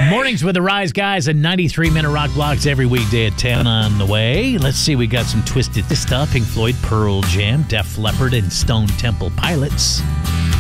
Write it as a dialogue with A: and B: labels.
A: Mornings with the Rise Guys and 93-minute rock blocks every weekday at 10 on the way. Let's see, we got some Twisted Sister, Pink Floyd, Pearl Jam, Def Leppard, and Stone Temple Pilots.